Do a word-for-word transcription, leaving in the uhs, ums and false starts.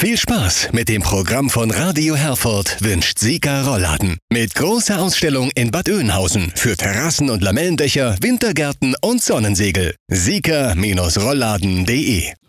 Viel Spaß mit dem Programm von Radio Herford wünscht Sika Rollladen. Mit großer Ausstellung in Bad Oeynhausen für Terrassen und Lamellendächer, Wintergärten und Sonnensegel. sika Rollladen punkt de